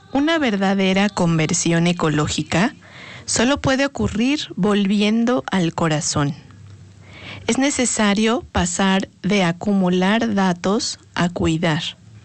Una verdadera conversión ecológica solo puede ocurrir volviendo al corazón. Es necesario pasar de acumular datos a cuidar,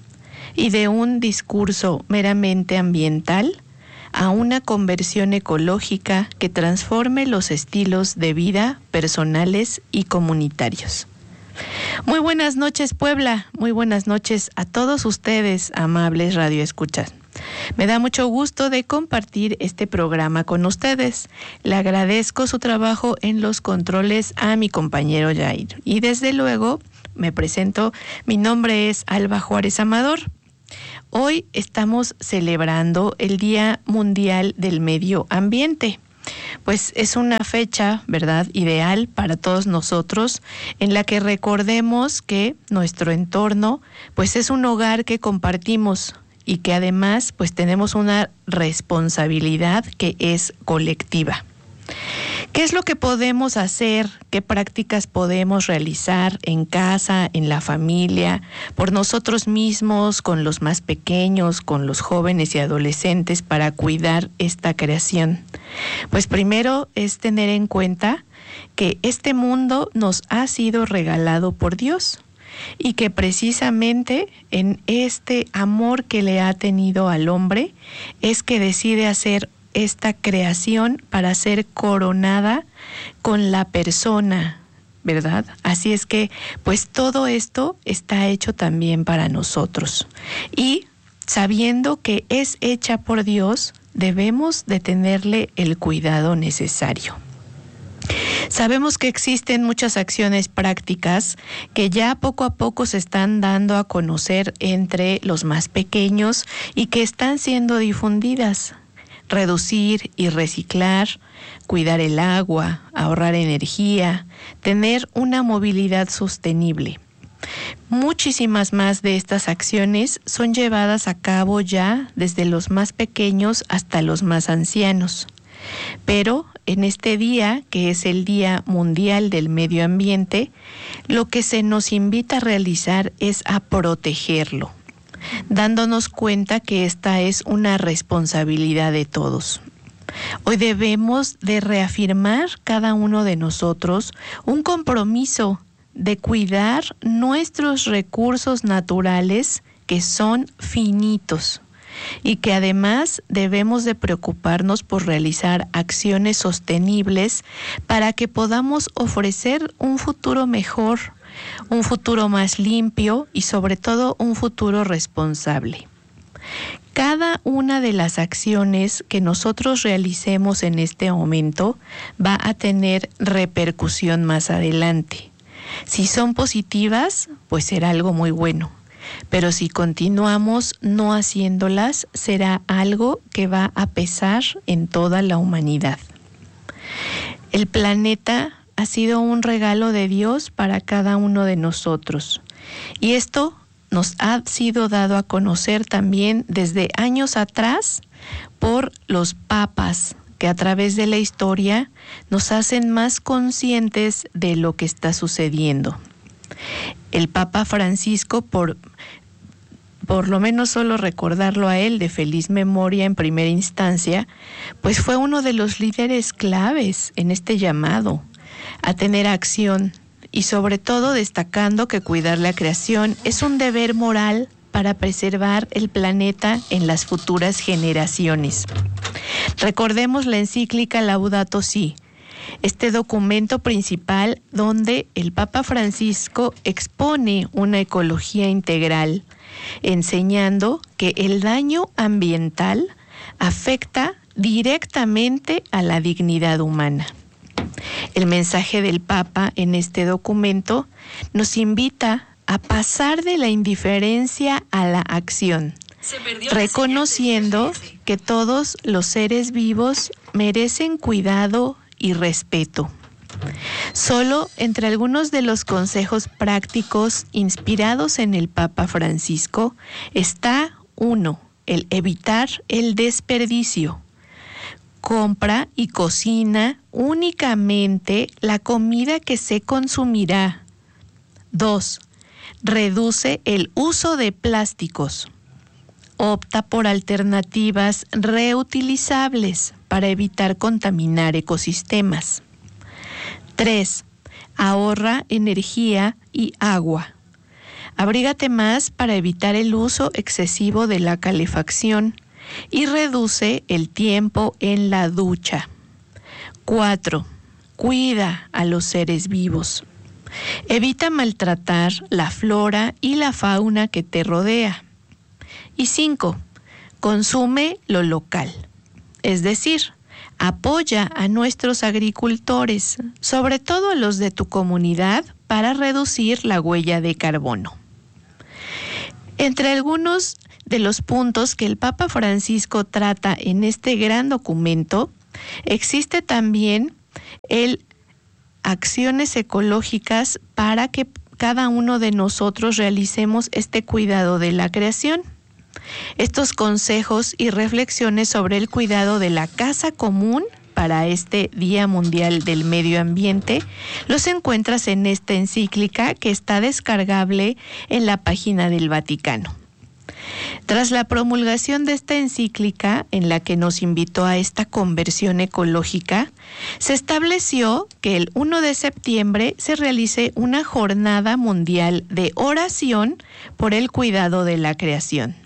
y de un discurso meramente ambiental a una conversión ecológica que transforme los estilos de vida personales y comunitarios. Muy buenas noches, Puebla. Muy buenas noches a todos ustedes, amables radioescuchas. Me da mucho gusto de compartir este programa con ustedes. Le agradezco su trabajo en los controles a mi compañero Jair. Y desde luego me presento, mi nombre es Alba Juárez Amador. Hoy estamos celebrando el Día Mundial del Medio Ambiente. Pues es una fecha, ¿verdad?, ideal para todos nosotros, en la que recordemos que nuestro entorno, pues es un hogar que compartimos y que además, pues tenemos una responsabilidad que es colectiva. ¿Qué es lo que podemos hacer? ¿Qué prácticas podemos realizar en casa, en la familia, por nosotros mismos, con los más pequeños, con los jóvenes y adolescentes para cuidar esta creación? Pues primero es tener en cuenta que este mundo nos ha sido regalado por Dios y que precisamente en este amor que le ha tenido al hombre es que decide hacer esta creación para ser coronada con la persona, ¿verdad? Así es que, pues todo esto está hecho también para nosotros. Y sabiendo que es hecha por Dios, debemos de tenerle el cuidado necesario. Sabemos que existen muchas acciones prácticas que ya poco a poco se están dando a conocer entre los más pequeños y que están siendo difundidas. Reducir y reciclar, cuidar el agua, ahorrar energía, tener una movilidad sostenible. Muchísimas más de estas acciones son llevadas a cabo ya desde los más pequeños hasta los más ancianos. Pero en este día, que es el Día Mundial del Medio Ambiente, lo que se nos invita a realizar es a protegerlo, dándonos cuenta que esta es una responsabilidad de todos. Hoy debemos de reafirmar cada uno de nosotros un compromiso de cuidar nuestros recursos naturales que son finitos y que además debemos de preocuparnos por realizar acciones sostenibles para que podamos ofrecer un futuro mejor, un futuro más limpio y sobre todo un futuro responsable. Cada una de las acciones que nosotros realicemos en este momento va a tener repercusión más adelante. Si son positivas, pues será algo muy bueno. Pero si continuamos no haciéndolas, será algo que va a pesar en toda la humanidad. El planeta ha sido un regalo de Dios para cada uno de nosotros. Y esto nos ha sido dado a conocer también desde años atrás por los papas, que a través de la historia nos hacen más conscientes de lo que está sucediendo. El Papa Francisco, por lo menos solo recordarlo a él de feliz memoria en primera instancia, pues fue uno de los líderes claves en este llamado a tener acción y sobre todo destacando que cuidar la creación es un deber moral para preservar el planeta en las futuras generaciones. Recordemos la encíclica Laudato Si, este documento principal donde el Papa Francisco expone una ecología integral, enseñando que el daño ambiental afecta directamente a la dignidad humana. El mensaje del Papa en este documento nos invita a pasar de la indiferencia a la acción, reconociendo que todos los seres vivos merecen cuidado y respeto. Solo entre algunos de los consejos prácticos inspirados en el Papa Francisco está 1. El evitar el desperdicio. Compra y cocina únicamente la comida que se consumirá. 2. Reduce el uso de plásticos. opta por alternativas reutilizables para evitar contaminar ecosistemas. 3. Ahorra energía y agua. Abrígate más para evitar el uso excesivo de la calefacción y reduce el tiempo en la ducha. 4. Cuida a los seres vivos. Evita maltratar la flora y la fauna que te rodea. Y 5. Consume lo local. Es decir, apoya a nuestros agricultores, sobre todo a los de tu comunidad, para reducir la huella de carbono. Entre algunos de los puntos que el Papa Francisco trata en este gran documento, existe también el acciones ecológicas para que cada uno de nosotros realicemos este cuidado de la creación. Estos consejos y reflexiones sobre el cuidado de la casa común para este Día Mundial del Medio Ambiente los encuentras en esta encíclica que está descargable en la página del Vaticano. Tras la promulgación de esta encíclica, en la que nos invitó a esta conversión ecológica, se estableció que el 1 de septiembre se realice una jornada mundial de oración por el cuidado de la creación.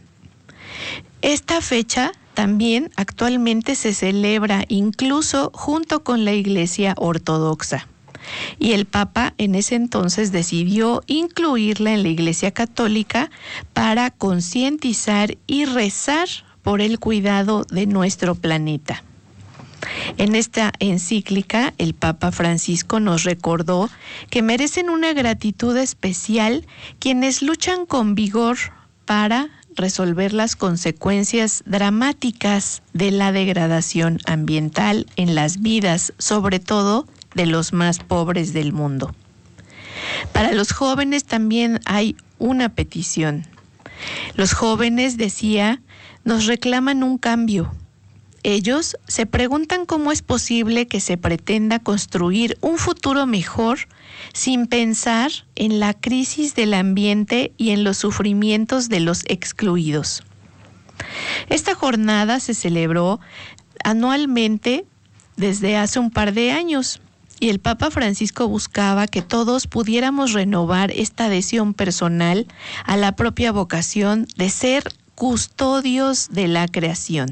Esta fecha también actualmente se celebra incluso junto con la Iglesia Ortodoxa. Y el Papa en ese entonces decidió incluirla en la Iglesia Católica para concientizar y rezar por el cuidado de nuestro planeta. En esta encíclica, el Papa Francisco nos recordó que merecen una gratitud especial quienes luchan con vigor para resolver las consecuencias dramáticas de la degradación ambiental en las vidas, sobre todo de los más pobres del mundo. Para los jóvenes también hay una petición. Los jóvenes, decía, nos reclaman un cambio. Ellos se preguntan cómo es posible que se pretenda construir un futuro mejor sin pensar en la crisis del ambiente y en los sufrimientos de los excluidos. Esta jornada se celebró anualmente desde hace un par de años y el Papa Francisco buscaba que todos pudiéramos renovar esta adhesión personal a la propia vocación de ser custodios de la creación.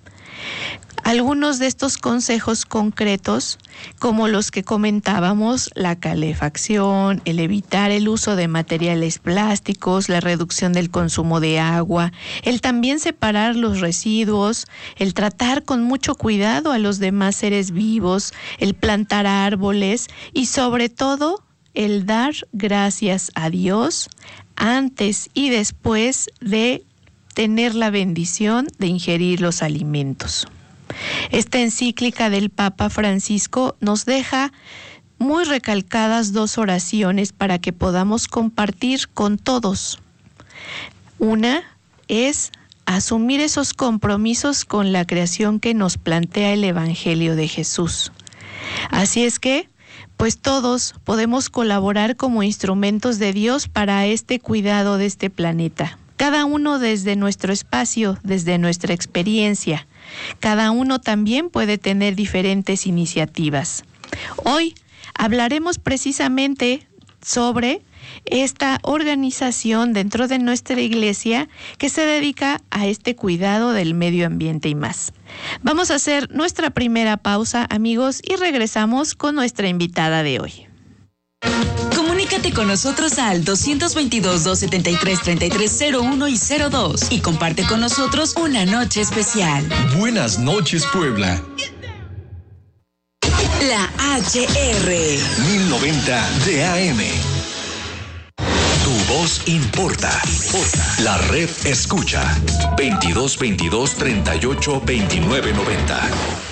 Algunos de estos consejos concretos, como los que comentábamos, la calefacción, el evitar el uso de materiales plásticos, la reducción del consumo de agua, el también separar los residuos, el tratar con mucho cuidado a los demás seres vivos, el plantar árboles y sobre todo el dar gracias a Dios antes y después de tener la bendición de ingerir los alimentos. Esta encíclica del Papa Francisco nos deja muy recalcadas dos oraciones para que podamos compartir con todos. Una es asumir esos compromisos con la creación que nos plantea el Evangelio de Jesús. Así es que, pues todos podemos colaborar como instrumentos de Dios para este cuidado de este planeta. Cada uno desde nuestro espacio, desde nuestra experiencia. Cada uno también puede tener diferentes iniciativas. Hoy hablaremos precisamente sobre esta organización dentro de nuestra iglesia que se dedica a este cuidado del medio ambiente y más. Vamos a hacer nuestra primera pausa, amigos, y regresamos con nuestra invitada de hoy. Comunícate con nosotros al 222-273-3301 y 02 y comparte con nosotros una noche especial. Buenas noches, Puebla. La HR 1090 de AM. Tu voz importa. La red escucha. 2222-382990.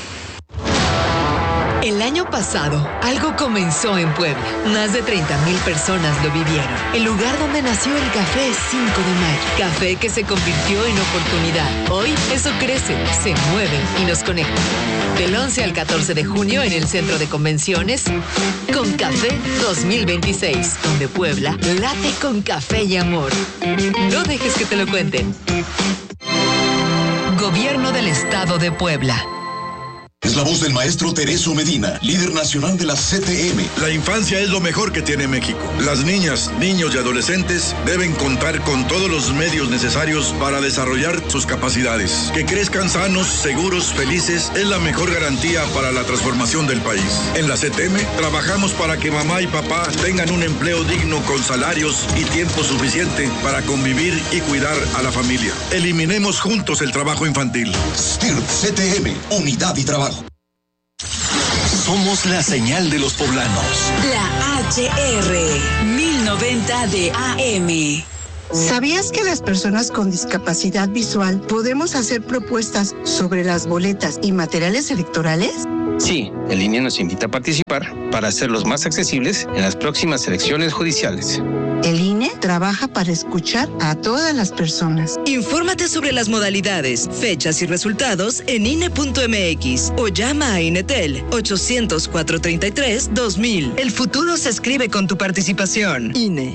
El año pasado, algo comenzó en Puebla. Más de 30,000 personas lo vivieron. El lugar donde nació el Café 5 de Mayo. Café que se convirtió en oportunidad. Hoy, eso crece, se mueve y nos conecta. Del 11 al 14 de junio en el Centro de Convenciones, Con Café 2026, donde Puebla late con café y amor. No dejes que te lo cuenten. Gobierno del Estado de Puebla. Es la voz del maestro Tereso Medina, líder nacional de la CTM. La infancia es lo mejor que tiene México. Las niñas, niños y adolescentes deben contar con todos los medios necesarios para desarrollar sus capacidades. Que crezcan sanos, seguros, felices es la mejor garantía para la transformación del país. En la CTM trabajamos para que mamá y papá tengan un empleo digno con salarios y tiempo suficiente para convivir y cuidar a la familia. Eliminemos juntos el trabajo infantil. STIRP CTM, unidad y trabajo. Somos la señal de los poblanos. La HR 1090 de AM. ¿Sabías que las personas con discapacidad visual podemos hacer propuestas sobre las boletas y materiales electorales? Sí, el INE nos invita a participar para hacerlos más accesibles en las próximas elecciones judiciales. El INE trabaja para escuchar a todas las personas. Infórmate sobre las modalidades, fechas y resultados en INE.mx o llama a INETEL 800-433-2000. El futuro se escribe con tu participación. INE.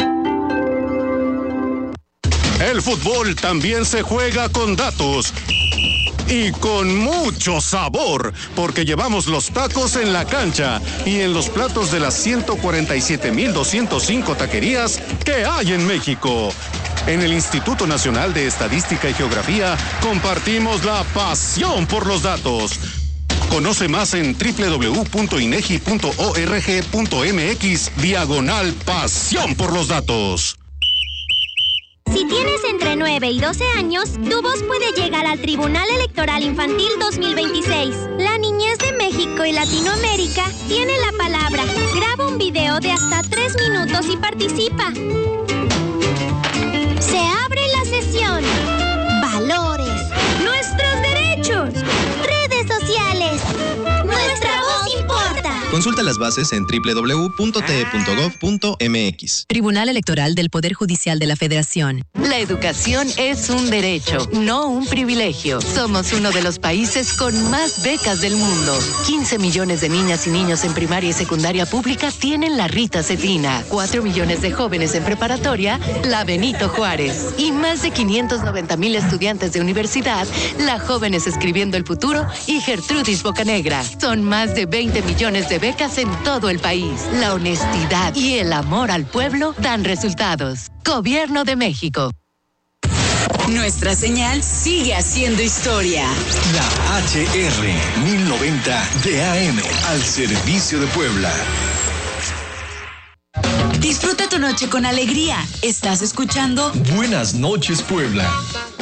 El fútbol también se juega con datos. Y con mucho sabor, porque llevamos los tacos en la cancha y en los platos de las 147,205 taquerías que hay en México. En el Instituto Nacional de Estadística y Geografía compartimos la pasión por los datos. Conoce más en www.inegi.org.mx/pasión por los datos. Si tienes entre 9 y 12 años, tu voz puede llegar al Tribunal Electoral Infantil 2026. La niñez de México y Latinoamérica tiene la palabra. Graba un video de hasta 3 minutos y participa. Se abre la sesión. Valores. Nuestros derechos. Redes sociales. Nuestra voz importa. Consulta las bases en www.te.gov.mx. Tribunal Electoral del Poder Judicial de la Federación. La educación es un derecho, no un privilegio. Somos uno de los países con más becas del mundo. 15 millones de niñas y niños en primaria y secundaria pública tienen la Rita Cetina. 4 millones de jóvenes en preparatoria, la Benito Juárez. Y más de 590,000 estudiantes de universidad, la Jóvenes Escribiendo el Futuro y Gertrudis Bocanegra. Son más de 20 millones de becas en todo el país. La honestidad y el amor al pueblo dan resultados. Gobierno de México. Nuestra señal sigue haciendo historia. La HR 1090 de AM, al servicio de Puebla. Disfruta tu noche con alegría. Estás escuchando Buenas noches, Puebla.